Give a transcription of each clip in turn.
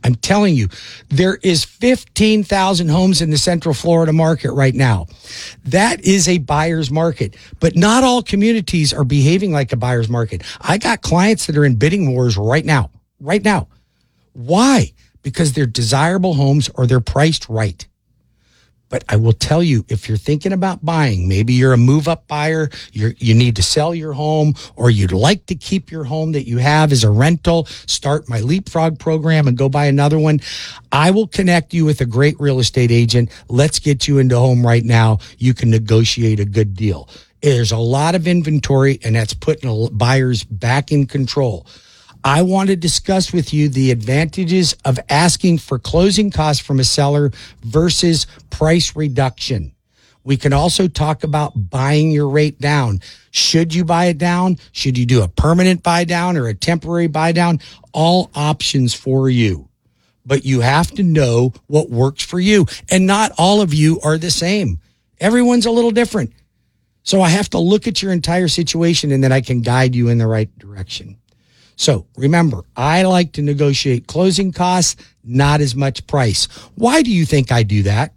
I'm telling you, there is 15,000 homes in the Central Florida market right now. That is a buyer's market, but not all communities are behaving like a buyer's market. I got clients that are in bidding wars right now. Why? Because they're desirable homes or they're priced right. But I will tell you, if you're thinking about buying, maybe you're a move-up buyer, you need to sell your home, or you'd like to keep your home that you have as a rental, start my Leapfrog program and go buy another one. I will connect you with a great real estate agent. Let's get you into a home right now. You can negotiate a good deal. There's a lot of inventory, and that's putting buyers back in control. I want to discuss with you the advantages of asking for closing costs from a seller versus price reduction. We can also talk about buying your rate down. Should you buy it down? Should you do a permanent buy down or a temporary buy down? All options for you. But you have to know what works for you. And not all of you are the same. Everyone's a little different. So I have to look at your entire situation, and then I can guide you in the right direction. So remember, I like to negotiate closing costs, not as much price. Why do you think I do that?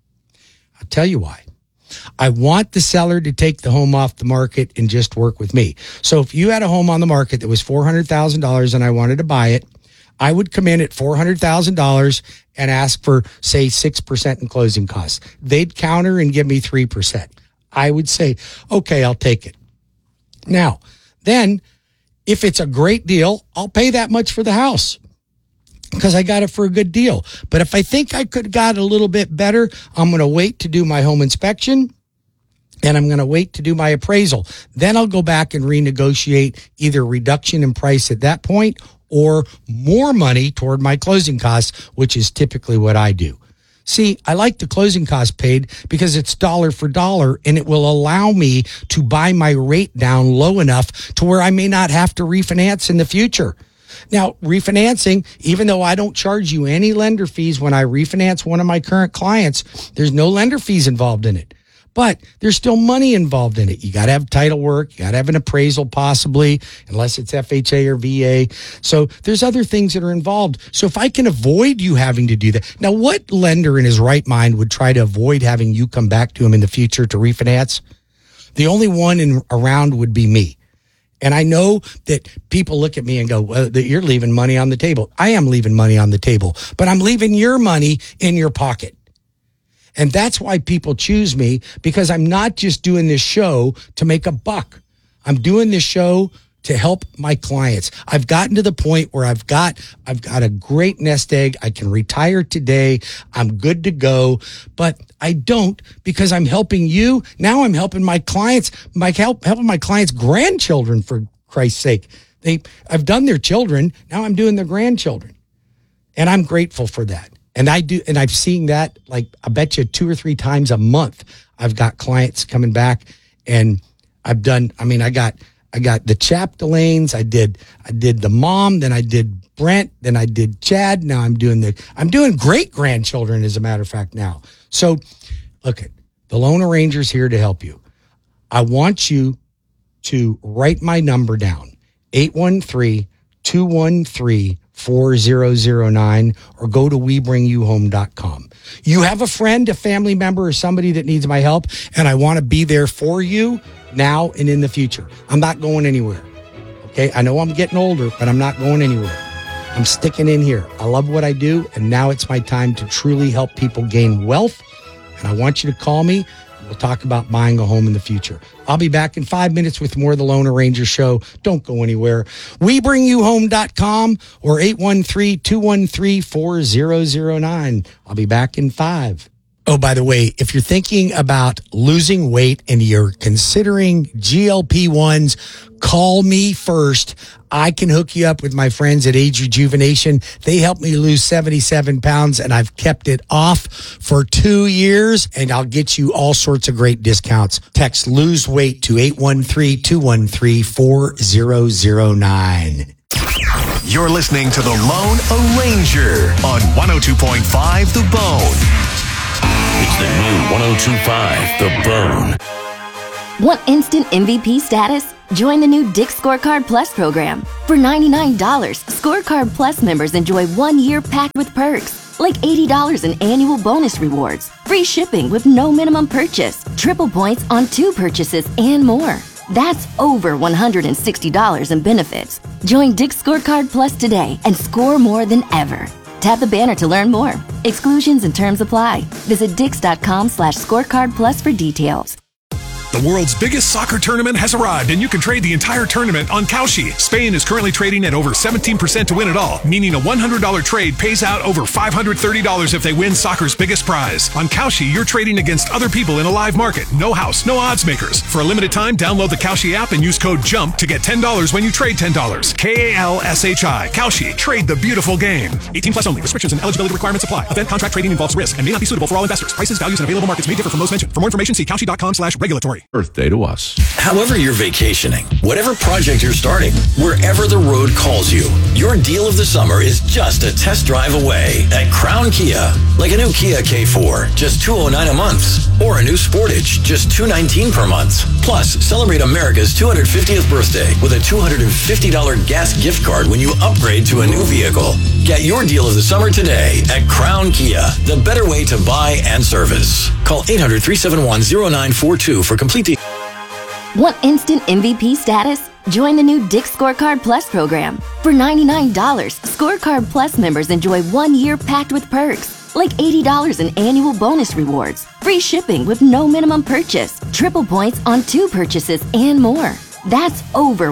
I'll tell you why. I want the seller to take the home off the market and just work with me. So if you had a home on the market that was $400,000 and I wanted to buy it, I would come in at $400,000 and ask for, say, 6% in closing costs. They'd counter and give me 3%. I would say, okay, I'll take it. Now, then, if it's a great deal, I'll pay that much for the house because I got it for a good deal. But if I think I could have got a little bit better, I'm going to wait to do my home inspection and I'm going to wait to do my appraisal. Then I'll go back and renegotiate either reduction in price at that point or more money toward my closing costs, which is typically what I do. See, I like the closing cost paid because it's dollar for dollar, and it will allow me to buy my rate down low enough to where I may not have to refinance in the future. Now, refinancing, even though I don't charge you any lender fees when I refinance one of my current clients, there's no lender fees involved in it. But there's still money involved in it. You got to have title work. You got to have an appraisal possibly, unless it's FHA or VA. So there's other things that are involved. So if I can avoid you having to do that. Now, what lender in his right mind would try to avoid having you come back to him in the future to refinance? The only one around would be me. And I know that people look at me and go, well, you're leaving money on the table. I am leaving money on the table, but I'm leaving your money in your pocket. And that's why people choose me, because I'm not just doing this show to make a buck. I'm doing this show to help my clients. I've gotten to the point where I've got a great nest egg. I can retire today. I'm good to go, but I don't because I'm helping you. Now I'm helping my clients, helping my clients' grandchildren, for Christ's sake. I've done their children. Now I'm doing their grandchildren. And I'm grateful for that. And I've seen that, like, I bet you 2 or 3 times a month. I've got clients coming back, and I got the Chapdelaines. I did the mom, then I did Brent, then I did Chad. Now I'm doing great grandchildren, as a matter of fact, now. So look, the Loan Arranger's here to help you. I want you to write my number down, 813-213-4009, or go to WeBringYouHome.com. You have a friend, a family member, or somebody that needs my help, and I want to be there for you now and in the future. I'm not going anywhere. Okay? I know I'm getting older, but I'm not going anywhere. I'm sticking in here. I love what I do, and now it's my time to truly help people gain wealth, and I want you to call me. We'll talk about buying a home in the future. I'll be back in 5 minutes with more of the Loan Arranger Show. Don't go anywhere. WeBringYouHome.com or 813-213-4009. I'll be back in 5. Oh, by the way, if you're thinking about losing weight and you're considering GLP-1s, call me first. I can hook you up with my friends at Age Rejuvenation. They helped me lose 77 pounds, and I've kept it off for 2 years, and I'll get you all sorts of great discounts. Text lose weight to 813-213-4009. You're listening to the Loan Arranger on 102.5 The Bone. It's the new 102.5 The Bone. Want instant MVP status? Join the new Dick's Scorecard Plus program. For $99, Scorecard Plus members enjoy 1 year packed with perks, like $80 in annual bonus rewards, free shipping with no minimum purchase, triple points on 2 purchases, and more. That's over $160 in benefits. Join Dick's Scorecard Plus today and score more than ever. Tap the banner to learn more. Exclusions and terms apply. Visit dix.com/scorecard plus for details. The world's biggest soccer tournament has arrived, and you can trade the entire tournament on Kalshi. Spain is currently trading at over 17% to win it all, meaning a $100 trade pays out over $530 if they win soccer's biggest prize. On Kalshi, you're trading against other people in a live market. No house, no odds makers. For a limited time, download the Kalshi app and use code JUMP to get $10 when you trade $10. Kalshi. Kalshi. Trade the beautiful game. 18 plus only. Restrictions and eligibility requirements apply. Event contract trading involves risk and may not be suitable for all investors. Prices, values, and available markets may differ from those mentioned. For more information, see kalshi.com/regulatory. Birthday to us. However you're vacationing, whatever project you're starting, wherever the road calls you, your deal of the summer is just a test drive away at Crown Kia. Like a new Kia K4, just $209 a month, or a new Sportage, just $219 per month. Plus, celebrate America's 250th birthday with a $250 gas gift card when you upgrade to a new vehicle. Get your deal of the summer today at Crown Kia, the better way to buy and service. Call 800-371-0942 for complete details. Want instant MVP status? Join the new Dick's Scorecard Plus program. For $99, Scorecard Plus members enjoy 1 year packed with perks, like $80 in annual bonus rewards, free shipping with no minimum purchase, triple points on 2 purchases, and more. That's over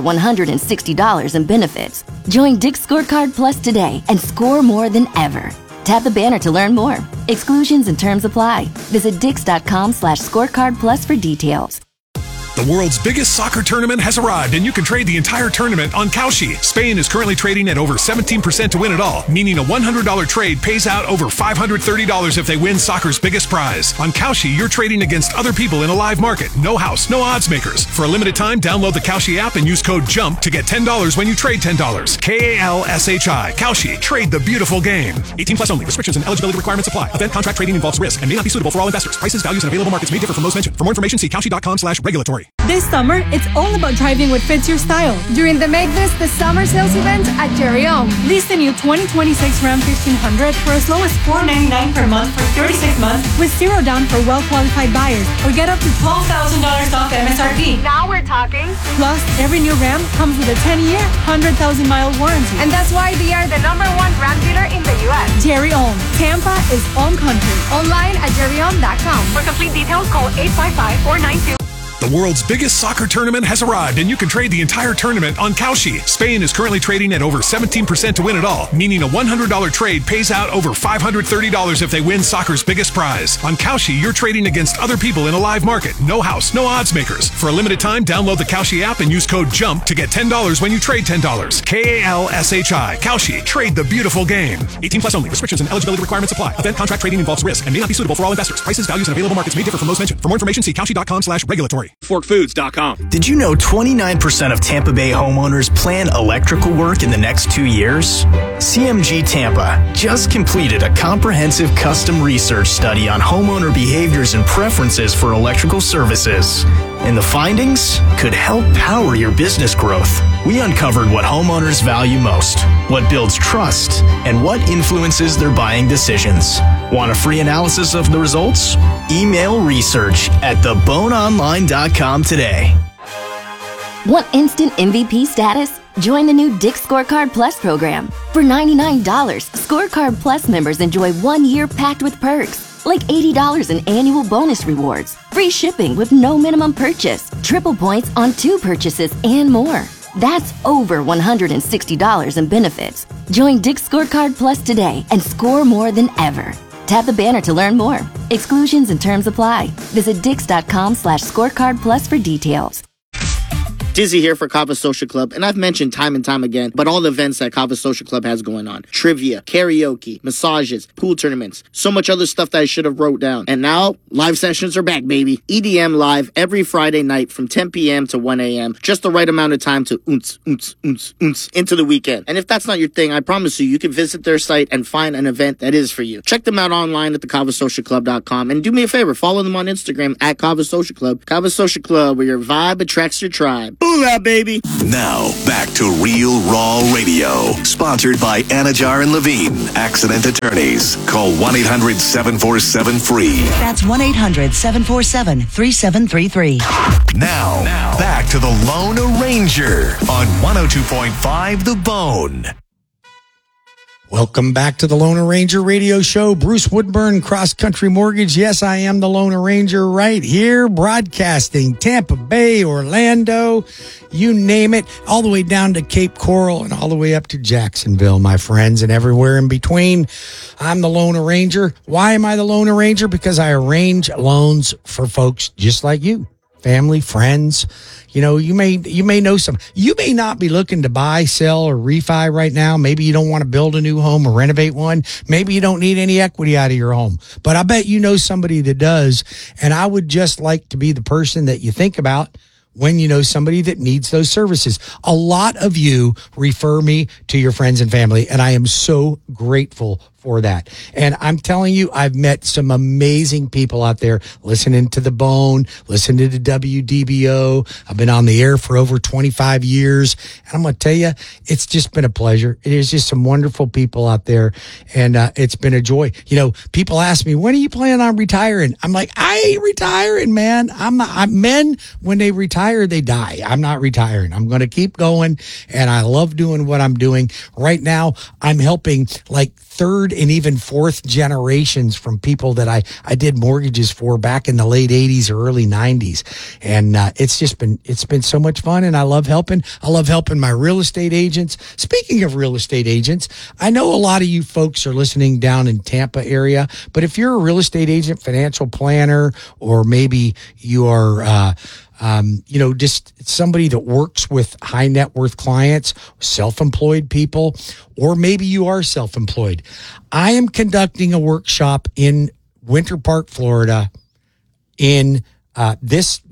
$160 in benefits. Join Dick's Scorecard Plus today and score more than ever. Tap the banner to learn more. Exclusions and terms apply. Visit dix.com/scorecard plus for details. The world's biggest soccer tournament has arrived, and you can trade the entire tournament on Kalshi. Spain is currently trading at over 17% to win it all, meaning a $100 trade pays out over $530 if they win soccer's biggest prize. On Kalshi, you're trading against other people in a live market. No house, no odds makers. For a limited time, download the Kalshi app and use code JUMP to get $10 when you trade $10. Kalshi. Kalshi. Trade the beautiful game. 18 plus only. Restrictions and eligibility requirements apply. Event contract trading involves risk and may not be suitable for all investors. Prices, values, and available markets may differ from those mentioned. For more information, see kalshi.com/regulatory. This summer, it's all about driving what fits your style. During the Make This the Summer sales event at Jerry Ohm. Lease the new 2026 Ram 1500 for as low as $499 per month for 36 months with zero down for well-qualified buyers, or get up to $12,000 off MSRP. Now we're talking. Plus, every new Ram comes with a 10-year, 100,000-mile warranty. And that's why they are the #1 Ram dealer in the U.S. Jerry Ohm. Tampa is Ohm country. Online at jerryohm.com. For complete details, call 855-492. The world's biggest soccer tournament has arrived, and you can trade the entire tournament on Kalshi. Spain is currently trading at over 17% to win it all, meaning a $100 trade pays out over $530 if they win soccer's biggest prize. On Kalshi, you're trading against other people in a live market. No house, no odds makers. For a limited time, download the Kalshi app and use code JUMP to get $10 when you trade $10. Kalshi. Kalshi. Trade the beautiful game. 18 plus only. Restrictions and eligibility requirements apply. Event contract trading involves risk and may not be suitable for all investors. Prices, values, and available markets may differ from those mentioned. For more information, see kalshi.com/regulatory. Forkfoods.com. Did you know 29% of Tampa Bay homeowners plan electrical work in the next 2 years? CMG Tampa just completed a comprehensive custom research study on homeowner behaviors and preferences for electrical services. And the findings could help power your business growth. We uncovered what homeowners value most, what builds trust, and what influences their buying decisions. Want a free analysis of the results? Email research@theboneonline.com today. Want instant MVP status? Join the new Dick's Scorecard Plus program. For $99, Scorecard Plus members enjoy 1 year packed with perks, like $80 in annual bonus rewards, free shipping with no minimum purchase, triple points on 2 purchases, and more. That's over $160 in benefits. Join Dick's Scorecard Plus today and score more than ever. Tap the banner to learn more. Exclusions and terms apply. Visit dix.com/scorecard plus for details. Dizzy here for Kava Social Club, and I've mentioned time and time again, but all the events that Kava Social Club has going on. Trivia, karaoke, massages, pool tournaments, so much other stuff that I should have wrote down. And now, live sessions are back, baby. EDM live every Friday night from 10 p.m. to 1 a.m. Just the right amount of time to into the weekend. And if that's not your thing, I promise you can visit their site and find an event that is for you. Check them out online at thekavasocialclub.com, and do me a favor, follow them on Instagram at Kava Social Club. Kava Social Club, where your vibe attracts your tribe. Booyah, baby! Now, back to Real Raw Radio. Sponsored by Anajar and Levine, Accident Attorneys. Call 1-800-747-FREE. That's 1-800-747-3733. Now, back to the Lone Ranger on 102.5 The Bone. Welcome back to the Lone Ranger Radio Show. Bruce Woodburn, Cross Country Mortgage. Yes, I am the Lone Ranger right here, broadcasting Tampa Bay, Orlando, you name it, all the way down to Cape Coral and all the way up to Jacksonville, my friends, and everywhere in between. I'm the Lone Ranger. Why am I the Lone Ranger? Because I arrange loans for folks just like you. Family, friends, you know, you may know some, you may not be looking to buy, sell, or refi right now. Maybe you don't want to build a new home or renovate one. Maybe you don't need any equity out of your home, but I bet you know somebody that does. And I would just like to be the person that you think about when you know somebody that needs those services. A lot of you refer me to your friends and family, and I am so grateful for that. And I'm telling you, I've met some amazing people out there listening to The Bone, listening to WDBO. I've been on the air for over 25 years. And I'm going to tell you, it's just been a pleasure. There's just some wonderful people out there. And it's been a joy. You know, people ask me, when are you planning on retiring? I'm like, I ain't retiring, man. Men, when they retire, they die. I'm not retiring. I'm going to keep going. And I love doing what I'm doing. Right now, I'm helping like third and even fourth generations from people that I did mortgages for back in the late 80s or early 90s. And it's been so much fun, and I love helping. I love helping my real estate agents. Speaking of real estate agents, I know a lot of you folks are listening down in Tampa area, but if you're a real estate agent, financial planner, or maybe you are just somebody that works with high net worth clients, self-employed people, or maybe you are self-employed. I am conducting a workshop in Winter Park, Florida in this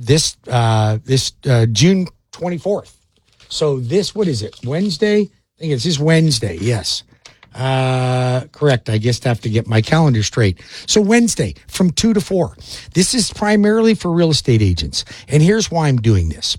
June 24th. So what is it? Wednesday? I think it's this Wednesday. Yes. Correct. I just have to get my calendar straight. So Wednesday from 2 to 4. This is primarily for real estate agents. And here's why I'm doing this.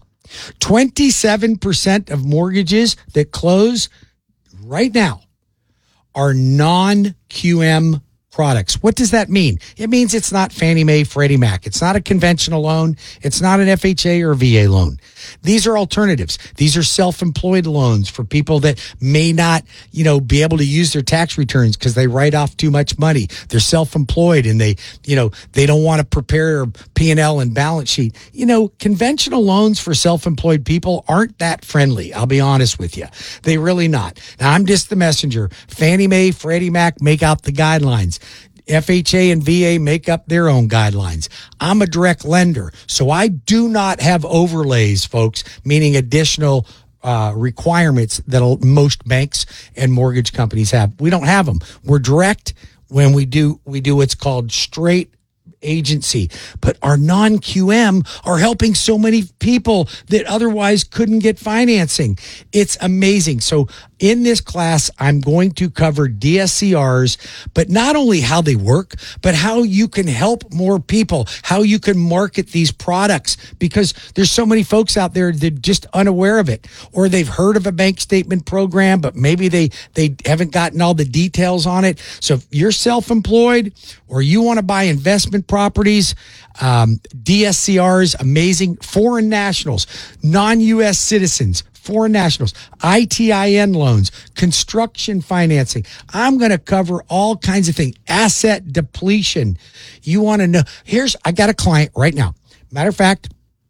27% of mortgages that close right now are non-QM products. What does that mean? It means it's not Fannie Mae, Freddie Mac. It's not a conventional loan. It's not an FHA or VA loan. These are alternatives. These are self-employed loans for people that may not, be able to use their tax returns because they write off too much money. They're self-employed and they don't want to prepare a P&L and balance sheet. Conventional loans for self-employed people aren't that friendly. I'll be honest with you. They really not. Now, I'm just the messenger. Fannie Mae, Freddie Mac make out the guidelines. FHA and VA make up their own guidelines. I'm a direct lender, so I do not have overlays, folks, meaning additional requirements that most banks and mortgage companies have. We don't have them. We're direct. When we do what's called straight agency, but our non-QM are helping so many people that otherwise couldn't get financing. It's amazing. So in this class, I'm going to cover DSCRs, but not only how they work, but how you can help more people, how you can market these products, because there's so many folks out there that are just unaware of it, or they've heard of a bank statement program, but maybe they haven't gotten all the details on it. So if you're self-employed or you want to buy investment properties, DSCRs, amazing. Foreign nationals, non-U.S. citizens, foreign nationals, ITIN loans, construction financing. I'm going to cover all kinds of things. Asset depletion. You want to know? I got a client right now. Matter of fact,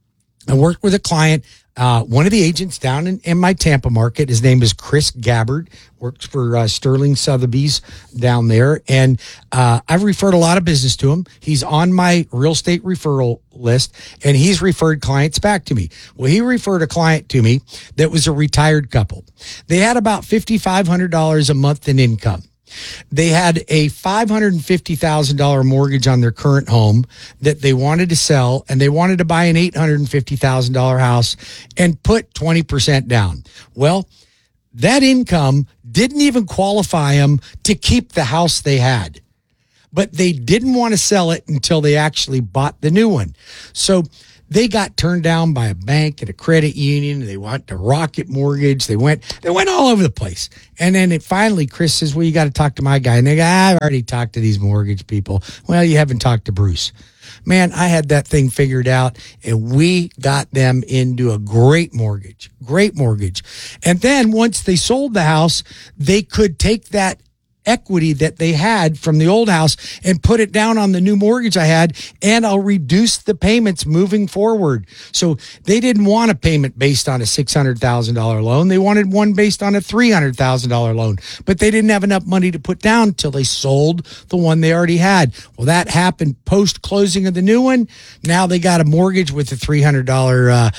I worked with a client, one of the agents down in my Tampa market. His name is Chris Gabbard, works for Sterling Sotheby's down there. And I've referred a lot of business to him. He's on my real estate referral list, and he's referred clients back to me. Well, he referred a client to me that was a retired couple. They had about $5,500 a month in income. They had a $550,000 mortgage on their current home that they wanted to sell, and they wanted to buy an $850,000 house and put 20% down. Well, that income didn't even qualify them to keep the house they had, but they didn't want to sell it until they actually bought the new one. So they got turned down by a bank and a credit union. They went to Rocket Mortgage. They went all over the place. And then finally, Chris says, well, you got to talk to my guy. And they go, I've already talked to these mortgage people. Well, you haven't talked to Bruce. Man, I had that thing figured out, and we got them into a great mortgage. And then once they sold the house, they could take that equity that they had from the old house and put it down on the new mortgage I had, and I'll reduce the payments moving forward. So they didn't want a payment based on a $600,000 loan. They wanted one based on a $300,000 loan, but they didn't have enough money to put down till they sold the one they already had. Well, that happened post closing of the new one. Now they got a mortgage with a $300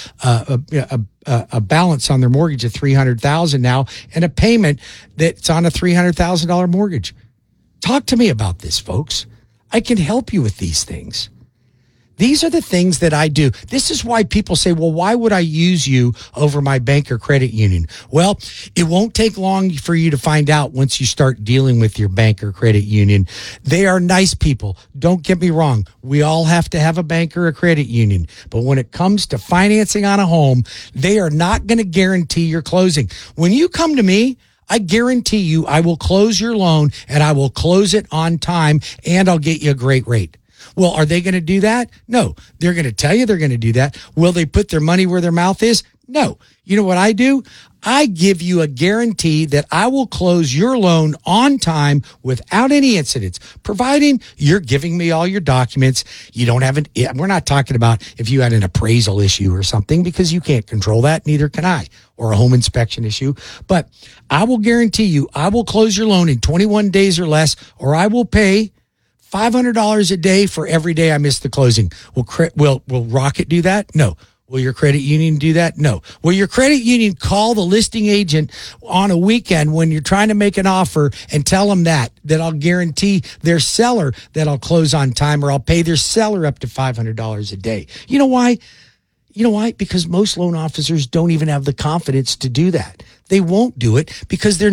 a balance on their mortgage of $300,000 now, and a payment that's on a $300,000 mortgage. Talk to me about this, folks. I can help you with these things. These are the things that I do. This is why people say, well, why would I use you over my bank or credit union? Well, it won't take long for you to find out once you start dealing with your bank or credit union. They are nice people. Don't get me wrong. We all have to have a bank or a credit union. But when it comes to financing on a home, they are not going to guarantee your closing. When you come to me, I guarantee you I will close your loan, and I will close it on time, and I'll get you a great rate. Well, are they going to do that? No. They're going to tell you they're going to do that. Will they put their money where their mouth is? No. You know what I do? I give you a guarantee that I will close your loan on time without any incidents, providing you're giving me all your documents. You don't have we're not talking about if you had an appraisal issue or something, because you can't control that. Neither can I, or a home inspection issue. But I will guarantee you, I will close your loan in 21 days or less, or I will pay $500 a day for every day I miss the closing. Will Rocket do that? No. Will your credit union do that? No. Will your credit union call the listing agent on a weekend when you're trying to make an offer and tell them that I'll guarantee their seller that I'll close on time, or I'll pay their seller up to $500 a day? You know why? Because most loan officers don't even have the confidence to do that. They won't do it because they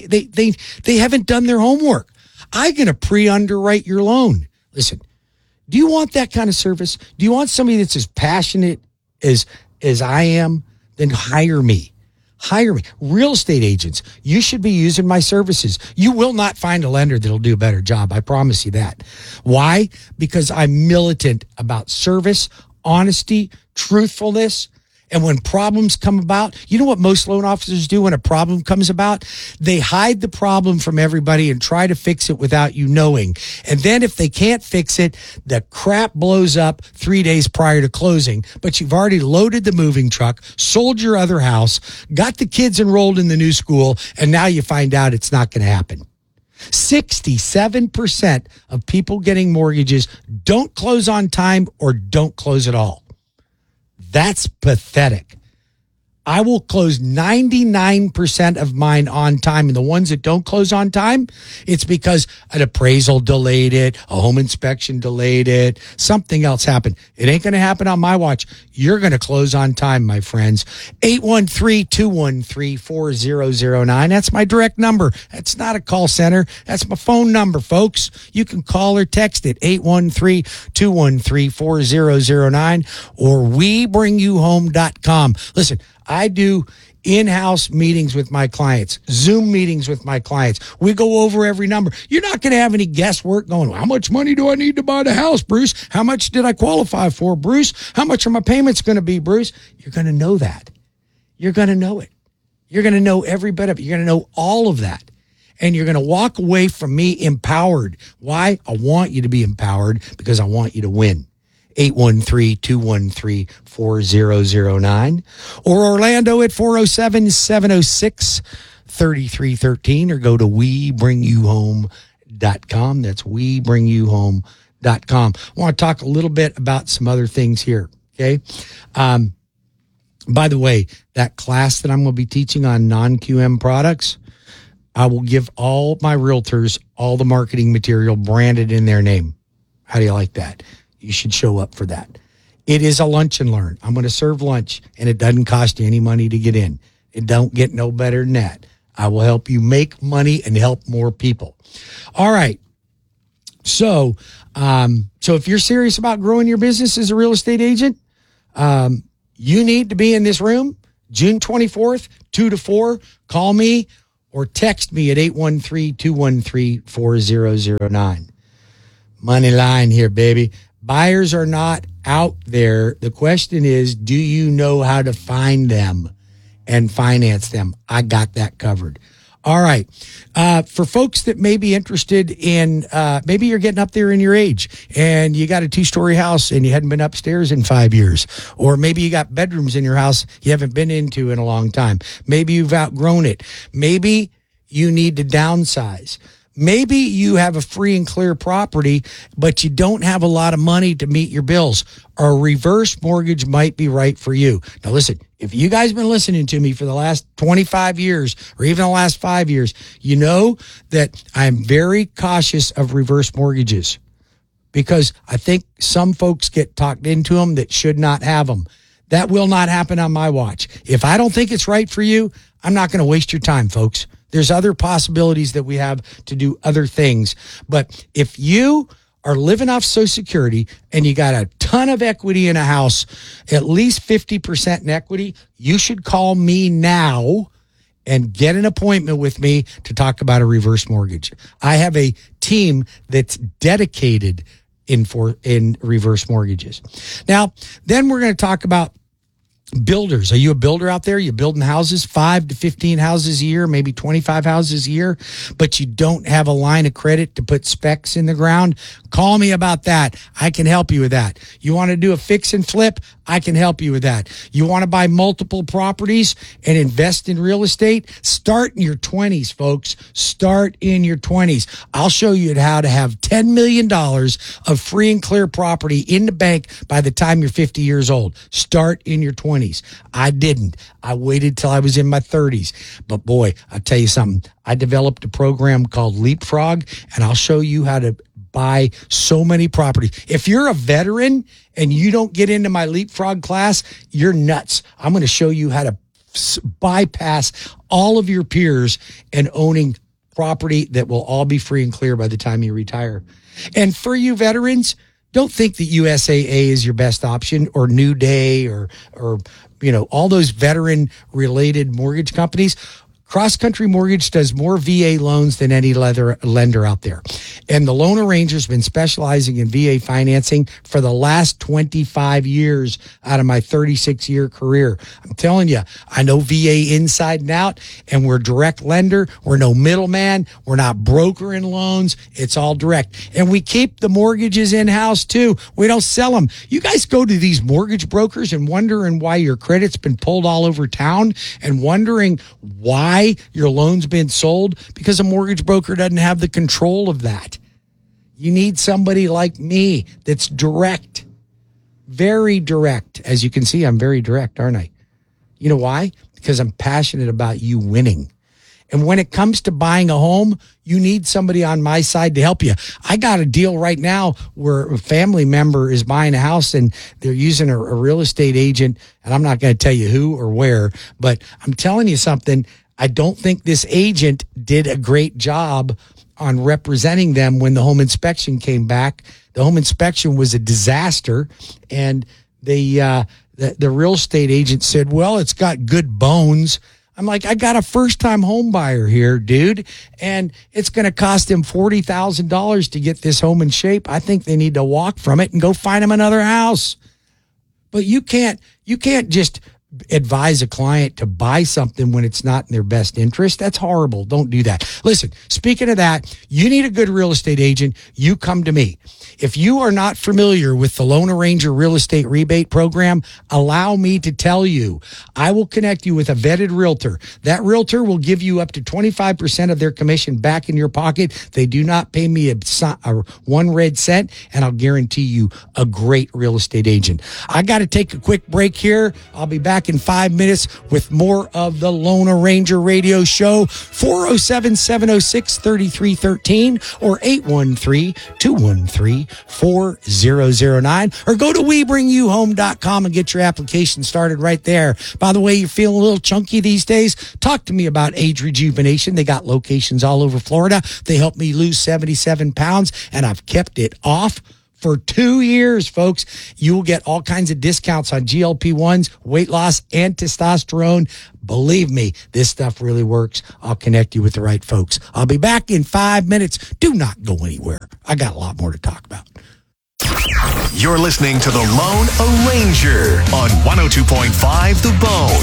haven't done their homework. I'm going to pre-underwrite your loan. Listen, do you want that kind of service? Do you want somebody that's as passionate as I am? Then hire me. Hire me. Real estate agents, you should be using my services. You will not find a lender that'll do a better job. I promise you that. Why? Because I'm militant about service, honesty, truthfulness. And when problems come about, you know what most loan officers do when a problem comes about? They hide the problem from everybody and try to fix it without you knowing. And then if they can't fix it, the crap blows up 3 days prior to closing. But you've already loaded the moving truck, sold your other house, got the kids enrolled in the new school, and now you find out it's not going to happen. 67% of people getting mortgages don't close on time or don't close at all. That's pathetic. I will close 99% of mine on time. And the ones that don't close on time, it's because an appraisal delayed it, a home inspection delayed it, something else happened. It ain't going to happen on my watch. You're going to close on time, my friends. 813-213-4009. That's my direct number. That's not a call center. That's my phone number, folks. You can call or text it, 813-213-4009, or WeBringYouHome.com. Listen, I do in-house meetings with my clients, Zoom meetings with my clients. We go over every number. You're not going to have any guesswork going, how much money do I need to buy the house, Bruce? How much did I qualify for, Bruce? How much are my payments going to be, Bruce? You're going to know that. You're going to know it. You're going to know every bit of it. You're going to know all of that. And you're going to walk away from me empowered. Why? I want you to be empowered because I want you to win. 813-213-4009, or Orlando at 407-706-3313, or go to WeBringYouHome.com. That's WeBringYouHome.com. I want to talk a little bit about some other things here, okay? By the way, that class that I'm going to be teaching on non-QM products, I will give all my realtors all the marketing material branded in their name. How do you like that? You should show up for that. It is a lunch and learn. I'm going to serve lunch, and it doesn't cost you any money to get in. It don't get no better than that. I will help you make money and help more people. All right. So if you're serious about growing your business as a real estate agent, you need to be in this room June 24th, 2 to 4. Call me or text me at 813-213-4009. Money line here, baby. Buyers are not out there. The question is, do you know how to find them and finance them? I got that covered. All right. For folks that may be interested in, maybe you're getting up there in your age and you got a 2-story house and you hadn't been upstairs in 5 years, or maybe you got bedrooms in your house you haven't been into in a long time. Maybe you've outgrown it. Maybe you need to downsize. Maybe you have a free and clear property, but you don't have a lot of money to meet your bills. A reverse mortgage might be right for you. Now, listen, if you guys have been listening to me for the last 25 years or even the last 5 years, you know that I'm very cautious of reverse mortgages because I think some folks get talked into them that should not have them. That will not happen on my watch. If I don't think it's right for you, I'm not going to waste your time, folks. There's other possibilities that we have to do other things. But if you are living off Social Security and you got a ton of equity in a house, at least 50% in equity, you should call me now and get an appointment with me to talk about a reverse mortgage. I have a team that's dedicated in reverse mortgages. Now, then we're going to talk about builders. Are you a builder out there? You building houses, 5 to 15 houses a year, maybe 25 houses a year, but you don't have a line of credit to put specs in the ground? Call me about that. I can help you with that. You want to do a fix and flip? I can help you with that. You want to buy multiple properties and invest in real estate? Start in your 20s, folks. Start in your 20s. I'll show you how to have $10 million of free and clear property in the bank by the time you're 50 years old. Start in your 20s. I didn't. I waited till I was in my 30s. But boy, I'll tell you something. I developed a program called Leapfrog, and I'll show you how to buy so many properties. If you're a veteran and you don't get into my Leapfrog class, you're nuts. I'm going to show you how to bypass all of your peers and owning property that will all be free and clear by the time you retire. And for you veterans, don't think that USAA is your best option, or New Day, or all those veteran related mortgage companies. Cross Country Mortgage does more VA loans than any lender out there. And the Loan Arranger's been specializing in VA financing for the last 25 years out of my 36-year career. I'm telling you, I know VA inside and out, and we're direct lender. We're no middleman. We're not brokering loans. It's all direct. And we keep the mortgages in-house too. We don't sell them. You guys go to these mortgage brokers and wondering why your credit's been pulled all over town and wondering why your loan's been sold, because a mortgage broker doesn't have the control of that. You need somebody like me that's direct, very direct. As you can see, I'm very direct, aren't I? You know why? Because I'm passionate about you winning. And when it comes to buying a home, you need somebody on my side to help you. I got a deal right now where a family member is buying a house and they're using a real estate agent. And I'm not going to tell you who or where, but I'm telling you something. I don't think this agent did a great job on representing them when the home inspection came back. The home inspection was a disaster, and the real estate agent said, well, it's got good bones. I'm like, I got a first-time home buyer here, dude, and it's going to cost him $40,000 to get this home in shape. I think they need to walk from it and go find him another house. But you can't just advise a client to buy something when it's not in their best interest. That's horrible. Don't do that. Listen, speaking of that, you need a good real estate agent. You come to me. If you are not familiar with the Lone Ranger Real Estate Rebate Program, allow me to tell you, I will connect you with a vetted realtor. That realtor will give you up to 25% of their commission back in your pocket. They do not pay me a one red cent, and I'll guarantee you a great real estate agent. I got to take a quick break here. I'll be back in 5 minutes with more of the Lone Ranger Radio Show. 407-706-3313 or 813-213-4009, or go to WeBringYouHome.com and get your application started right there. By the way, you're feeling a little chunky these days? Talk to me about Age Rejuvenation. They got locations all over Florida. They helped me lose 77 pounds, and I've kept it off for 2 years, folks. You will get all kinds of discounts on GLP-1s, weight loss, and testosterone. Believe me, this stuff really works. I'll connect you with the right folks. I'll be back in 5 minutes. Do not go anywhere. I got a lot more to talk about. You're listening to The Lone Ranger on 102.5 The Bone.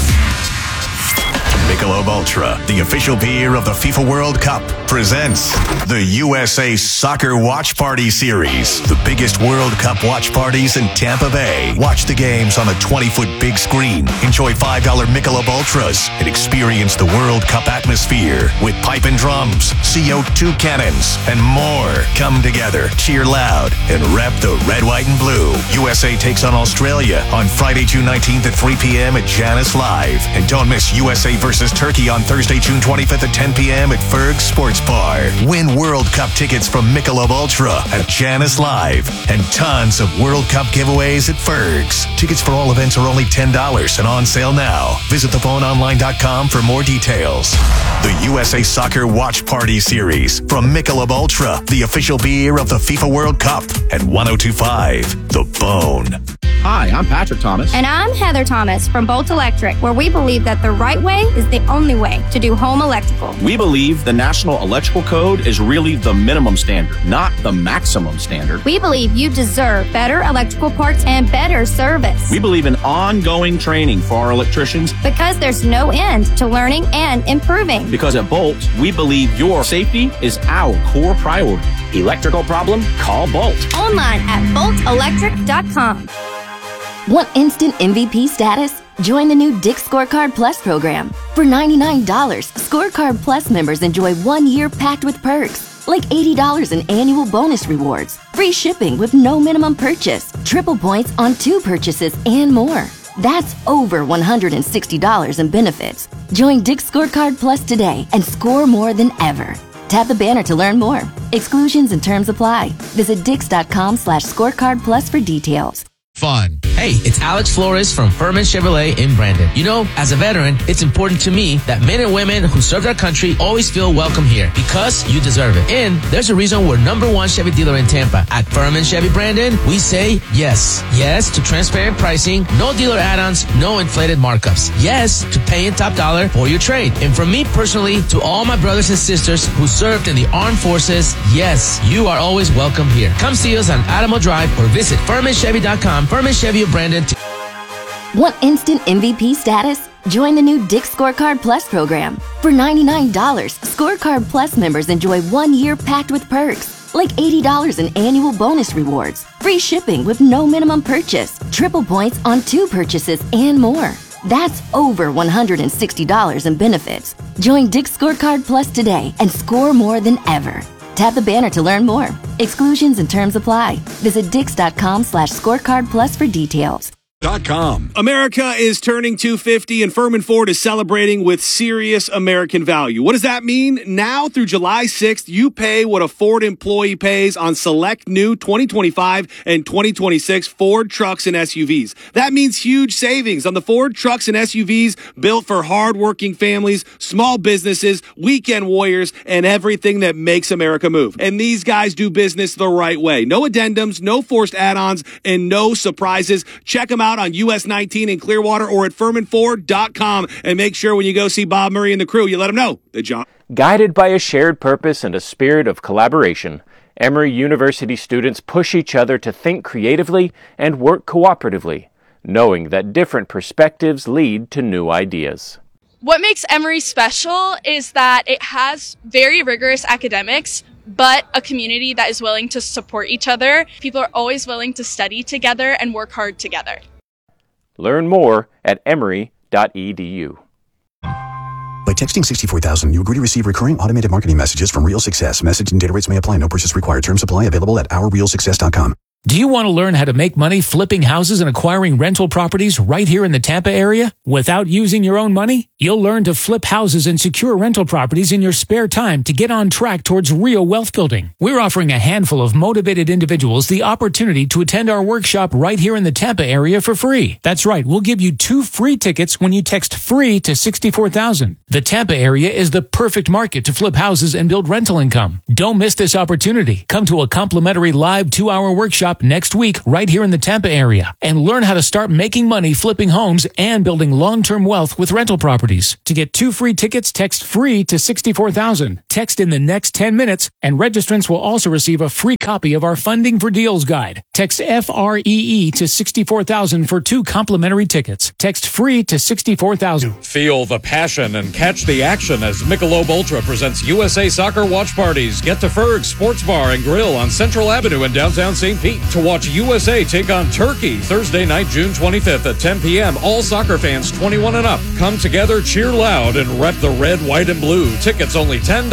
Michelob Ultra, the official beer of the FIFA World Cup, presents the USA Soccer Watch Party Series, the biggest World Cup watch parties in Tampa Bay. Watch the games on a 20-foot big screen. Enjoy $5 Michelob Ultras and experience the World Cup atmosphere with pipe and drums, CO2 cannons, and more. Come together, cheer loud, and rep the red, white, and blue. USA takes on Australia on Friday, June 19th at 3 p.m. at Janus Live. And don't miss USA versus Turkey on Thursday, June 25th at 10 p.m. at Ferg's Sports Bar. Win World Cup tickets from Michelob Ultra at Janus Live and tons of World Cup giveaways at Ferg's. Tickets for all events are only $10 and on sale now. Visit thephoneonline.com for more details. The USA Soccer Watch Party Series from Michelob Ultra, the official beer of the FIFA World Cup at 102.5 The Bone. Hi, I'm Patrick Thomas. And I'm Heather Thomas from Bolt Electric, where we believe that the right way is the only way to do home electrical. We believe the National Electrical Code is really the minimum standard, not the maximum standard. We believe you deserve better electrical parts and better service. We believe in ongoing training for our electricians. Because there's no end to learning and improving. Because at Bolt, we believe your safety is our core priority. Electrical problem? Call Bolt. Online at boltelectric.com. Want instant MVP status? Join the new Dick's Scorecard Plus program. For $99, Scorecard Plus members enjoy 1 year packed with perks, like $80 in annual bonus rewards, free shipping with no minimum purchase, triple points on 2 purchases, and more. That's over $160 in benefits. Join Dick's Scorecard Plus today and score more than ever. Tap the banner to learn more. Exclusions and terms apply. Visit Dix.com/scorecard plus for details. Fun. Hey, it's Alex Flores from Furman Chevrolet in Brandon. You know, as a veteran, it's important to me that men and women who serve our country always feel welcome here because you deserve it. And there's a reason we're #1 Chevy dealer in Tampa. At Furman Chevy Brandon, we say yes. Yes to transparent pricing, no dealer add-ons, no inflated markups. Yes to paying top dollar for your trade. And from me personally to all my brothers and sisters who served in the armed forces, yes, you are always welcome here. Come see us on Adamo Drive or visit FurmanChevy.com. Furman Chevy of Brandon. Want instant MVP status? Join the new Dick's Scorecard Plus program. For $99, Scorecard Plus members enjoy 1 year packed with perks, like $80 in annual bonus rewards, free shipping with no minimum purchase, triple points on 2 purchases, and more. That's over $160 in benefits. Join Dick's Scorecard Plus today and score more than ever. Tap the banner to learn more. Exclusions and terms apply. Visit Dix.com/scorecard plus for details. America is turning 250 and Furman Ford is celebrating with serious American value. What does that mean? Now through July 6th, you pay what a Ford employee pays on select new 2025 and 2026 Ford trucks and SUVs. That means huge savings on the Ford trucks and SUVs built for hardworking families, small businesses, weekend warriors, and everything that makes America move. And these guys do business the right way. No addendums, no forced add-ons, and no surprises. Check them out on US 19 in Clearwater or at FurmanFord.com, and make sure when you go see Bob Murray and the crew, you let them know that John. Guided by a shared purpose and a spirit of collaboration, Emory University students push each other to think creatively and work cooperatively. knowing that different perspectives lead to new ideas. What makes Emory special is that it has very rigorous academics, but a community that is willing to support each other. People are always willing to study together and work hard together. Learn more at emory.edu. By texting 64,000, you agree to receive recurring automated marketing messages from Real Success. Message and data rates may apply. No purchase required. Terms apply. Available at ourrealsuccess.com. Do you want to learn how to make money flipping houses and acquiring rental properties right here in the Tampa area without using your own money? You'll learn to flip houses and secure rental properties in your spare time to get on track towards real wealth building. We're offering a handful of motivated individuals the opportunity to attend our workshop right here in the Tampa area for free. That's right. We'll give you 2 free tickets when you text FREE to 64,000. The Tampa area is the perfect market to flip houses and build rental income. Don't miss this opportunity. Come to a complimentary live 2-hour workshop next week right here in the Tampa area and learn how to start making money flipping homes and building long-term wealth with rental properties. To get 2 free tickets, text FREE to 64,000. Text in the next 10 minutes and registrants will also receive a free copy of our Funding for Deals guide. Text FREE to 64,000 for 2 complimentary tickets. Text FREE to 64,000. Feel the passion and catch the action as Michelob Ultra presents USA Soccer Watch Parties. Get to Ferg's Sports Bar and Grill on Central Avenue in downtown St. Pete to watch USA take on Turkey Thursday night, June 25th at 10 p.m. All soccer fans 21 and up. Come together, cheer loud, and rep the red, white, and blue. Tickets only $10.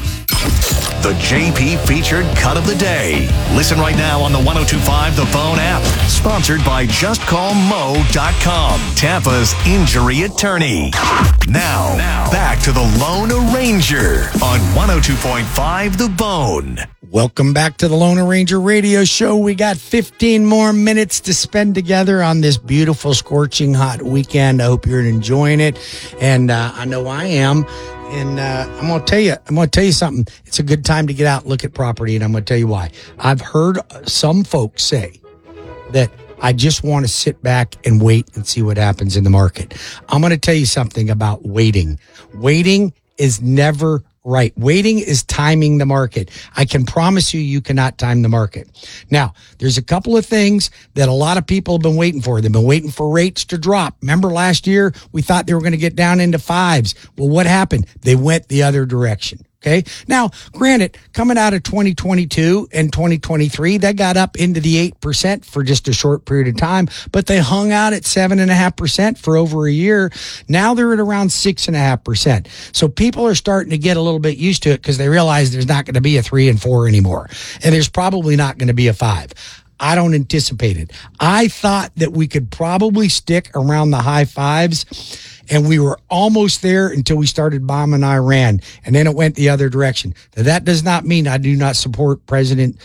The JP Featured Cut of the Day. Listen right now on the 102.5 The Phone app. Sponsored by JustCallMo.com, Tampa's injury attorney. Now, back to the Lone Ranger on 102.5 The Bone. Welcome back to the Lone Ranger Radio Show. We got 15 more minutes to spend together on this beautiful, scorching hot weekend. I hope you're enjoying it, and I know I am. And I'm going to tell you something. It's a good time to get out and look at property, and I'm going to tell you why. I've heard some folks say that I just want to sit back and wait and see what happens in the market. I'm going to tell you something about waiting. Waiting is never right. Waiting is timing the market. I can promise you cannot time the market. Now, there's a couple of things that a lot of people have been waiting for. They've been waiting for rates to drop. Remember last year, we thought they were going to get down into 5s. Well, what happened? They went the other direction. Okay. Now, granted, coming out of 2022 and 2023, they got up into the 8% for just a short period of time, but they hung out at 7.5% for over a year. Now they're at around 6.5%. So people are starting to get a little bit used to it because they realize there's not going to be a 3 and 4 anymore. And there's probably not going to be a 5. I don't anticipate it. I thought that we could probably stick around the high 5s. And we were almost there until we started bombing Iran, and then it went the other direction. Now, that does not mean I do not support President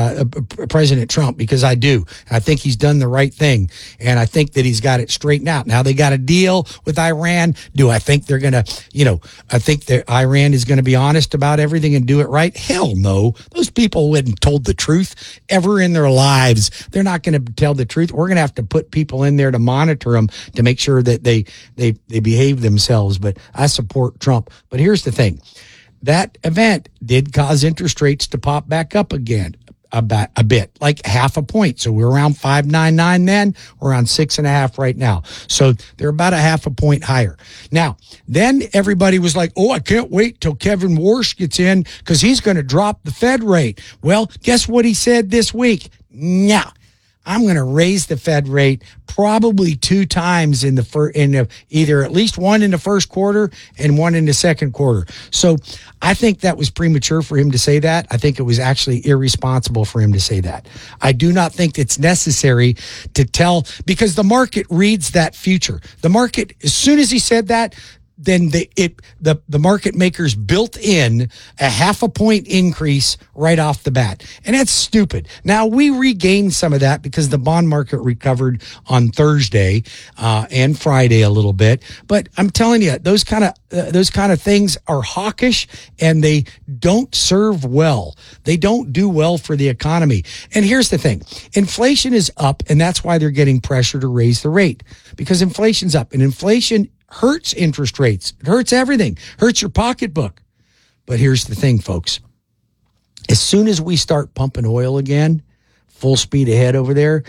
Trump, because I do. I think he's done the right thing, and I think that he's got it straightened out. Now they got a deal with Iran. Do I think they're going to, I think that Iran is going to be honest about everything and do it right? Hell no. Those people wouldn't told the truth ever in their lives. They're not going to tell the truth. We're going to have to put people in there to monitor them to make sure that they behave themselves. But I support Trump. But here's the thing. That event did cause interest rates to pop back up again a bit, like 0.5 point. So we're around 5.99 then. We're around 6.5 right now. So they're about 0.5 point higher. Now, then everybody was like, oh, I can't wait till Kevin Warsh gets in because he's going to drop the Fed rate. Well, guess what he said this week? Nah. I'm going to raise the Fed rate probably 2 times in either at least one in the first quarter and one in the second quarter. So I think that was premature for him to say that. I think it was actually irresponsible for him to say that. I do not think it's necessary to tell, because the market reads that future. The market, as soon as he said that, then the market makers built in a 0.5 point increase right off the bat. And that's stupid. Now, we regained some of that because the bond market recovered on Thursday and Friday a little bit. But I'm telling you, those kind of things are hawkish, and they don't serve well. They don't do well for the economy. And here's the thing. Inflation is up, and that's why they're getting pressure to raise the rate, because inflation's up, and inflation hurts interest rates. It hurts everything. Hurts your pocketbook. But here's the thing, folks. As soon as we start pumping oil again, full speed ahead over there,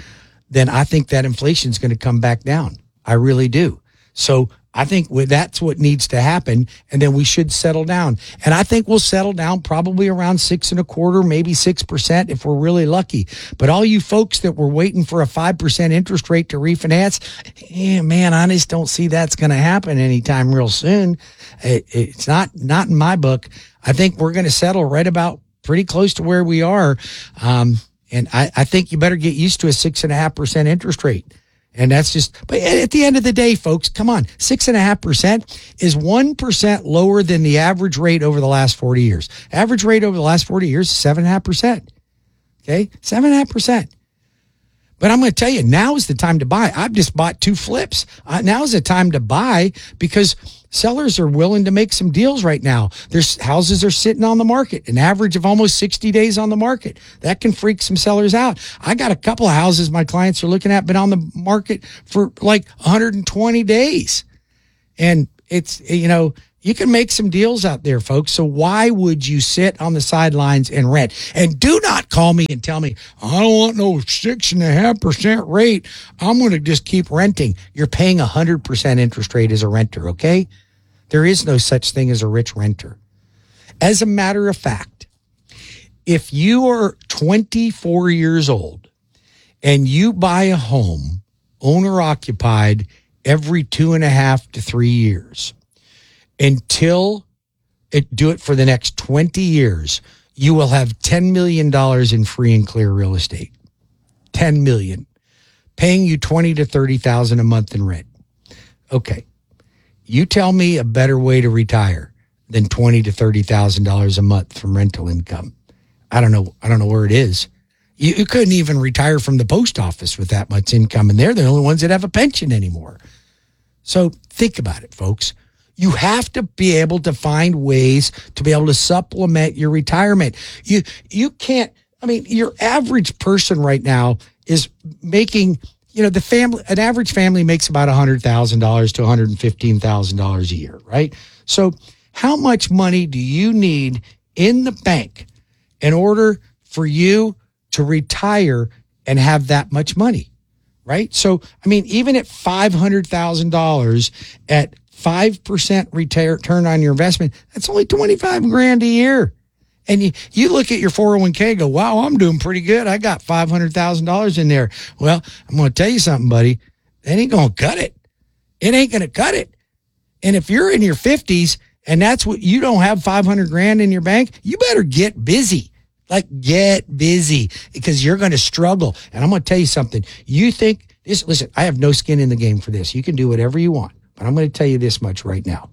then I think that inflation is going to come back down. I really do. So I think that's what needs to happen, and then we should settle down. And I think we'll settle down probably around 6.25%, maybe 6% if we're really lucky. But all you folks that were waiting for a 5% interest rate to refinance, man, I just don't see that's going to happen anytime real soon. It's not in my book. I think we're going to settle right about pretty close to where we are. And I think you better get used to a 6.5% interest rate. And that's just, but at the end of the day, folks, come on, 6.5% is 1% lower than the average rate over the last 40 years. Average rate over the last 40 years is 7.5%. Okay, 7.5%. But I'm going to tell you, now is the time to buy. I've just bought 2 flips. Now is the time to buy because sellers are willing to make some deals right now. There's houses are sitting on the market, an average of almost 60 days on the market. That can freak some sellers out. I got a couple of houses my clients are looking at, been on the market for like 120 days. And it's, you can make some deals out there, folks. So why would you sit on the sidelines and rent? And do not call me and tell me, I don't want no 6.5% rate. I'm going to just keep renting. You're paying 100% interest rate as a renter, okay? There is no such thing as a rich renter. As a matter of fact, if you are 24 years old and you buy a home, owner occupied, every 2.5 to 3 years, do it for the next 20 years, you will have $10 million in free and clear real estate. $10 million. Paying you $20,000 to $30,000 a month in rent. Okay. You tell me a better way to retire than $20,000 to $30,000 a month from rental income. I don't know where it is. You couldn't even retire from the post office with that much income, and they're the only ones that have a pension anymore. So think about it, folks. You have to be able to find ways to be able to supplement your retirement. You can't, your average person right now is making, an average family makes about $100,000 to $115,000 a year, right? So how much money do you need in the bank in order for you to retire and have that much money, right? So, even at $500,000 at 5% return on your investment, that's only $25,000 a year. And you look at your 401k and go, wow, I'm doing pretty good. I got $500,000 in there. Well, I'm going to tell you something, buddy. That ain't going to cut it. It ain't going to cut it. And if you're in your 50s and that's what you don't have $500,000 in your bank, you better get busy. Get busy because you're going to struggle. And I'm going to tell you something. You think this, listen, I have no skin in the game for this. You can do whatever you want. But I'm going to tell you this much right now.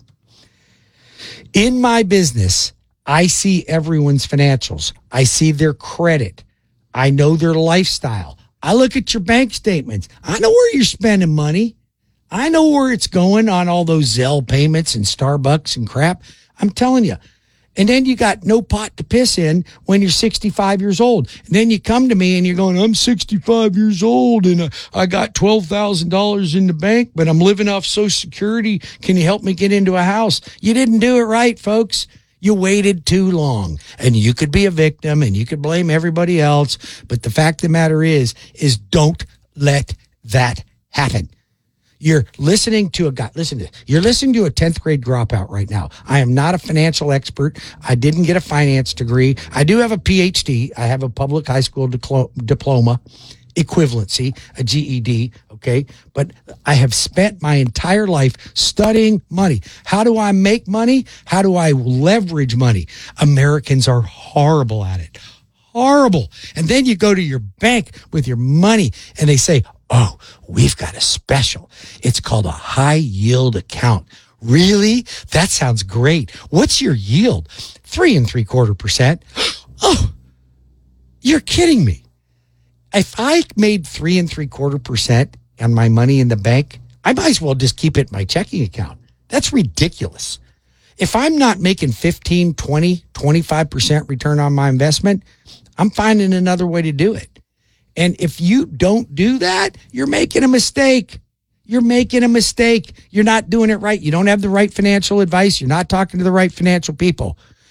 In my business, I see everyone's financials. I see their credit. I know their lifestyle. I look at your bank statements. I know where you're spending money. I know where it's going on all those Zelle payments and Starbucks and crap. I'm telling you. And then you got no pot to piss in when you're 65 years old. And then you come to me and you're going, I'm 65 years old and I got $12,000 in the bank, but I'm living off Social Security. Can you help me get into a house? You didn't do it right, folks. You waited too long. And you could be a victim and you could blame everybody else. But the fact of the matter is don't let that happen. You're listening to a guy. Listen to this. You're listening to a 10th grade dropout right now. I am not a financial expert. I didn't get a finance degree. I do have a PhD. I have a public high school diploma, equivalency, a GED. Okay. But I have spent my entire life studying money. How do I make money? How do I leverage money? Americans are horrible at it. Horrible. And then you go to your bank with your money and they say, oh, we've got a special. It's called a high yield account. Really? That sounds great. What's your yield? 3.75%. Oh, you're kidding me. If I made 3.75% on my money in the bank, I might as well just keep it in my checking account. That's ridiculous. If I'm not making 15, 20, 25% return on my investment, I'm finding another way to do it. And if you don't do that, you're making a mistake. You're making a mistake. You're not doing it right. You don't have the right financial advice. You're not talking to the right financial people.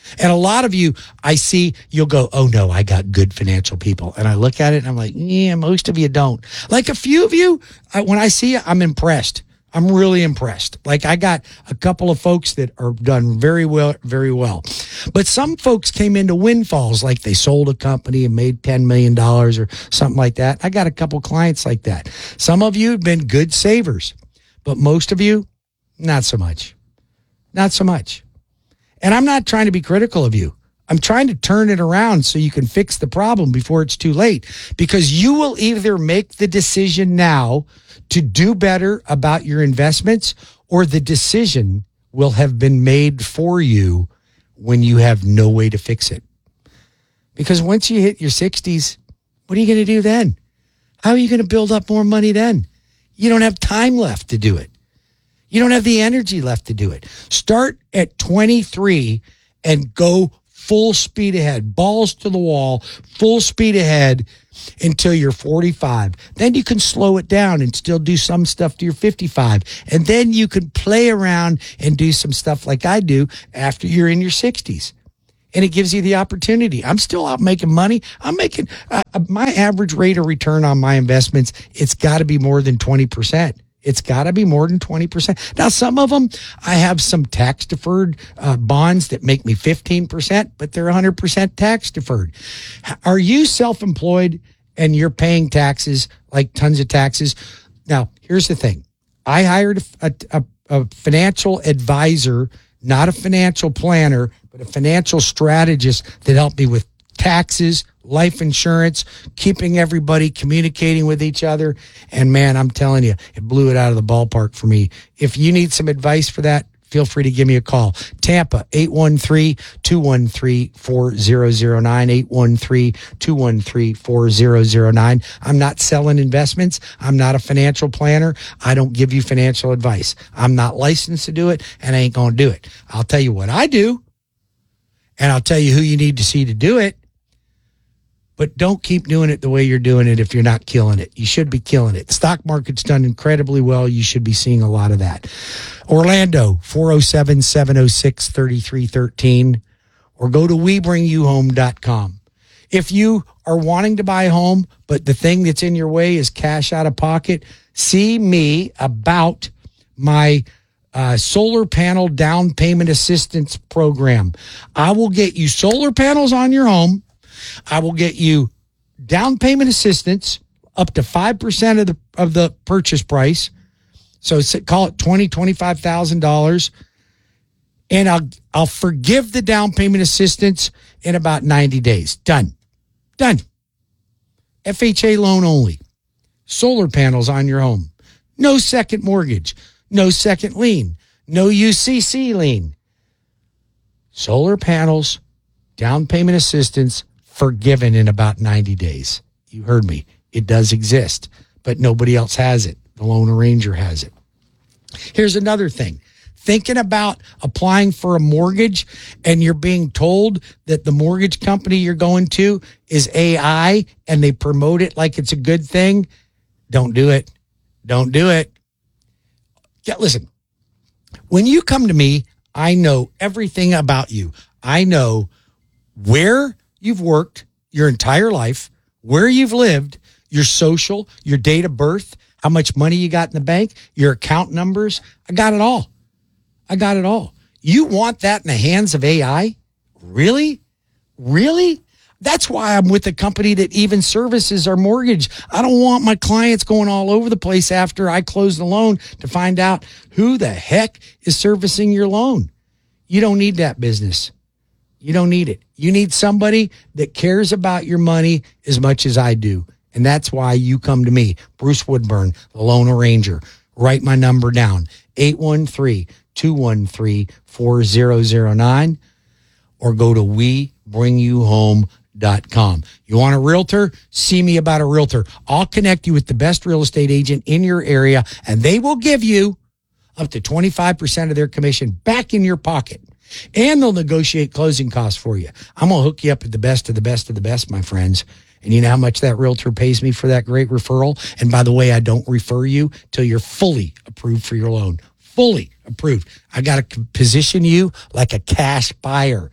And a lot of you, I see, you'll go, oh no, I got good financial people. And I look at it and I'm like, yeah, most of you don't. Like a few of you, when I see you, I'm impressed. I'm really impressed. Like I got a couple of folks that are done very well, very well. But some folks came into windfalls, like they sold a company and made $10 million or something like that. I got a couple clients like that. Some of you have been good savers, but most of you, not so much. Not so much. And I'm not trying to be critical of you. I'm trying to turn it around so you can fix the problem before it's too late, because you will either make the decision now to do better about your investments, or the decision will have been made for you when you have no way to fix it. Because once you hit your 60s, what are you going to do then? How are you going to build up more money then? You don't have time left to do it. You don't have the energy left to do it. Start at 23 and go full speed ahead, balls to the wall, full speed ahead until you're 45. Then you can slow it down and still do some stuff to your 55. And then you can play around and do some stuff like I do after you're in your 60s. And it gives you the opportunity. I'm still out making money. I'm making my average rate of return on my investments. It's got to be more than 20%. It's got to be more than 20%. Now, some of them, I have some tax deferred bonds that make me 15%, but they're 100% tax deferred. Are you self-employed and you're paying taxes, like tons of taxes? Now, here's the thing. I hired a financial advisor, not a financial planner, but a financial strategist that helped me with taxes, life insurance, keeping everybody communicating with each other. And man, I'm telling you, it blew it out of the ballpark for me. If you need some advice for that, feel free to give me a call. Tampa, 813-213-4009, 813-213-4009. I'm not selling investments. I'm not a financial planner. I don't give you financial advice. I'm not licensed to do it, and I ain't going to do it. I'll tell you what I do, and I'll tell you who you need to see to do it. But don't keep doing it the way you're doing it if you're not killing it. You should be killing it. Stock market's done incredibly well. You should be seeing a lot of that. Orlando, 407-706-3313, or go to WeBringYouHome.com. If you are wanting to buy a home, but the thing that's in your way is cash out of pocket, see me about my solar panel down payment assistance program. I will get you solar panels on your home. I will get you down payment assistance up to 5% of the purchase price. So call it $25,000. And I'll forgive the down payment assistance in about 90 days. Done. FHA loan only. Solar panels on your home. No second mortgage. No second lien. No UCC lien. Solar panels, down payment assistance, forgiven in about 90 days. You heard me. It does exist, but nobody else has it. The loan arranger has it. Here's another thing. Thinking about applying for a mortgage and you're being told that the mortgage company you're going to is AI and they promote it like it's a good thing. Don't do it. Don't do it. Yeah, listen, when you come to me, I know everything about you. I know where you've worked your entire life, where you've lived, your social, your date of birth, how much money you got in the bank, your account numbers. I got it all. You want that in the hands of AI? Really? That's why I'm with a company that even services our mortgage. I don't want my clients going all over the place after I close the loan to find out who the heck is servicing your loan. You don't need that business. You don't need it. You need somebody that cares about your money as much as I do. And that's why you come to me, Bruce Woodburn, the Loan Arranger. Write my number down, 813-213-4009, or go to WeBringYouHome.com. You want a realtor? See me about a realtor. I'll connect you with the best real estate agent in your area, and they will give you up to 25% of their commission back in your pocket. And they'll negotiate closing costs for you. I'm going to hook you up at the best of the best of the best, my friends. And you know how much that realtor pays me for that great referral? And by the way, I don't refer you till you're fully approved for your loan. Fully approved. I got to position you like a cash buyer.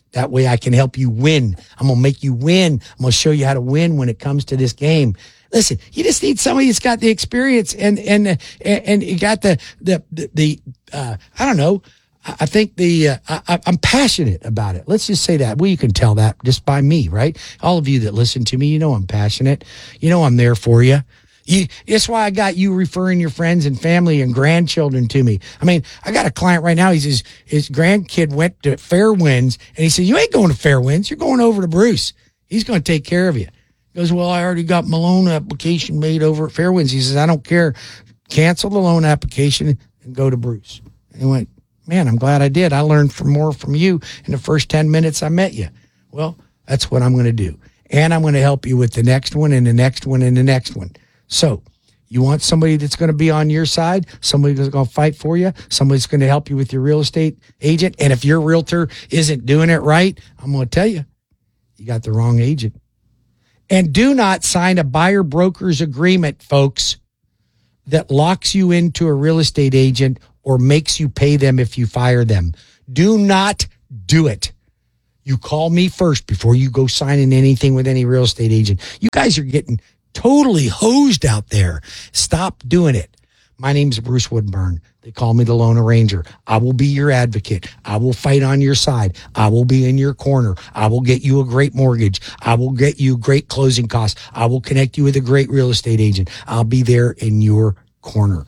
That way I can help you win. I'm going to make you win. I'm going to show you how to win when it comes to this game. Listen, you just need somebody that's got the experience and you got the I don't know. I think I'm passionate about it. Let's just say that. Well, you can tell that just by me, right? All of you that listen to me, you know I'm passionate. You know I'm there for you. That's why I got you referring your friends and family and grandchildren to me. I mean, I got a client right now. He says his grandkid went to Fairwinds, and he said, "You ain't going to Fairwinds. You're going over to Bruce. He's going to take care of you." He goes, "Well, I already got my loan application made over at Fairwinds." He says, "I don't care. Cancel the loan application and go to Bruce." And he went, "Man, I'm glad I did. I learned more from you in the first 10 minutes I met you." Well, that's what I'm going to do. And I'm going to help you with the next one and the next one and the next one. So you want somebody that's going to be on your side, somebody that's going to fight for you, somebody that's going to help you with your real estate agent. And if your realtor isn't doing it right, I'm going to tell you, you got the wrong agent. And do not sign a buyer broker's agreement, folks, that locks you into a real estate agent or makes you pay them if you fire them. Do not do it. You call me first before you go signing anything with any real estate agent. You guys are getting totally hosed out there. Stop doing it. My name's Bruce Woodburn. They call me the Loan Arranger. I will be your advocate. I will fight on your side. I will be in your corner. I will get you a great mortgage. I will get you great closing costs. I will connect you with a great real estate agent. I'll be there in your corner.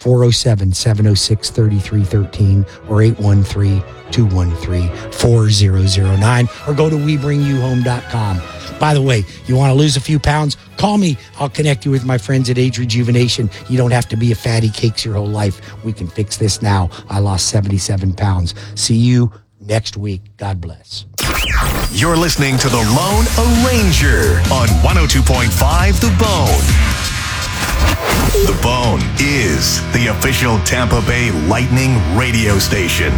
407-706-3313 or 813-213-4009 or go to WeBringYouHome.com. By the way, you want to lose a few pounds? Call me. I'll connect you with my friends at Age Rejuvenation. You don't have to be a fatty cakes your whole life. We can fix this now. I lost 77 pounds. See you next week. God bless. You're listening to The Lone Arranger on 102.5 The Bone. The Bone is the official Tampa Bay Lightning radio station.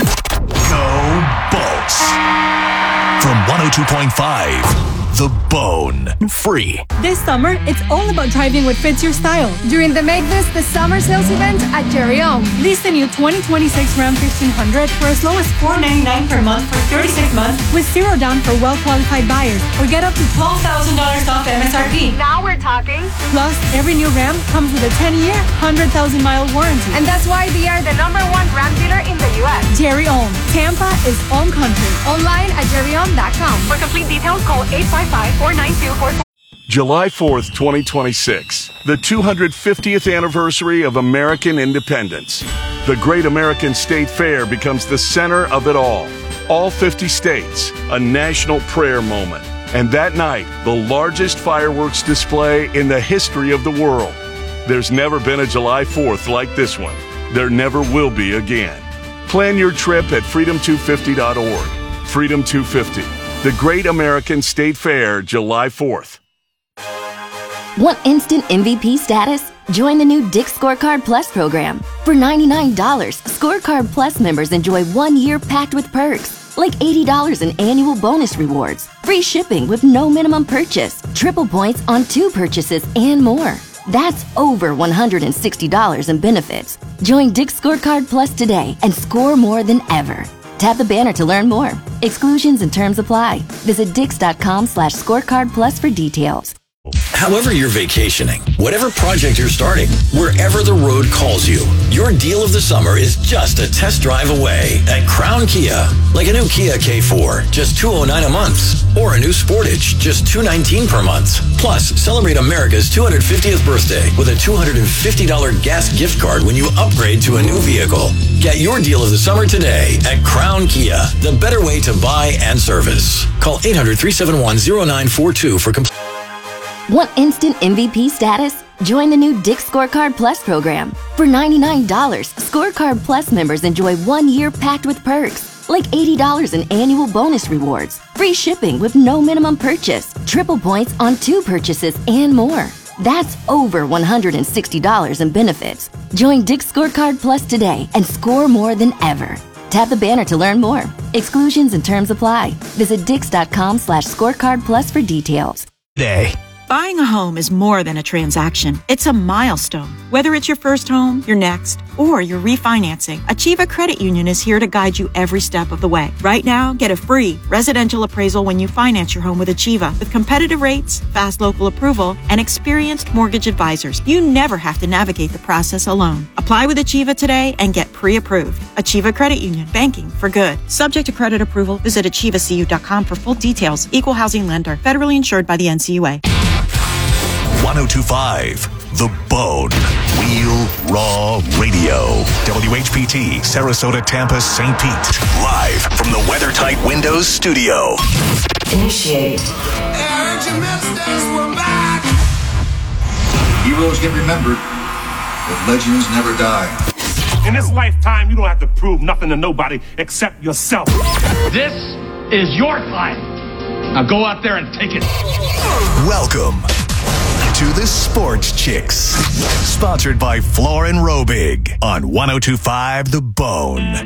Go Bolts! From 102.5 The Bone. Free. This summer, it's all about driving what fits your style. During the Make This the Summer sales event at Jerry Ohm. Lease the new 2026 Ram 1500 for as low as $499 per month for 36 months with zero down for well-qualified buyers or get up to $12,000 off MSRP. Now we're talking. Plus, every new Ram comes with a 10-year, 100,000-mile warranty. And that's why they are the #1 Ram dealer in the U.S. Jerry Ohm. Tampa is Ohm country. Online at jerryohm.com. For complete details, call 855-492-44. July 4th, 2026, the 250th anniversary of American independence. The Great American State Fair becomes the center of it all. All 50 states, a national prayer moment. And that night, the largest fireworks display in the history of the world. There's never been a July 4th like this one. There never will be again. Plan your trip at freedom250.org. Freedom 250, the Great American State Fair, July 4th. Want instant MVP status? Join the new Dick's Scorecard Plus program. For $99, Scorecard Plus members enjoy 1 year packed with perks, like $80 in annual bonus rewards, free shipping with no minimum purchase, triple points on 2 purchases, and more. That's over $160 in benefits. Join Dick's Scorecard Plus today and score more than ever. Tap the banner to learn more. Exclusions and terms apply. Visit Dix.com/scorecard plus for details. However you're vacationing, whatever project you're starting, wherever the road calls you, your deal of the summer is just a test drive away at Crown Kia. Like a new Kia K4, just $209 a month. Or a new Sportage, just $219 per month. Plus, celebrate America's 250th birthday with a $250 gas gift card when you upgrade to a new vehicle. Get your deal of the summer today at Crown Kia, the better way to buy and service. Call 800-371-0942 for complete. Want instant MVP status? Join the new Dick's Scorecard Plus program. For $99, Scorecard Plus members enjoy 1 year packed with perks, like $80 in annual bonus rewards, free shipping with no minimum purchase, triple points on 2 purchases, and more. That's over $160 in benefits. Join Dick's Scorecard Plus today and score more than ever. Tap the banner to learn more. Exclusions and terms apply. Visit Dix.com/scorecard plus for details. Day. Buying a home is more than a transaction. It's a milestone. Whether it's your first home, your next, or you're refinancing, Achieva Credit Union is here to guide you every step of the way. Right now, get a free residential appraisal when you finance your home with Achieva. With competitive rates, fast local approval, and experienced mortgage advisors, you never have to navigate the process alone. Apply with Achieva today and get pre-approved. Achieva Credit Union. Banking for good. Subject to credit approval. Visit achievacu.com for full details. Equal housing lender. Federally insured by the NCUA. 1025 The Bone. Real Raw Radio. WHPT, Sarasota, Tampa, St. Pete. Live from the WeatherTight Windows studio. Initiate. Heroes get remembered, but legends never die. In this lifetime, you don't have to prove nothing to nobody except yourself. This is your time. Now go out there and take it. Welcome to the Sports Chicks. Sponsored by Floor & Robig on 1025 The Bone.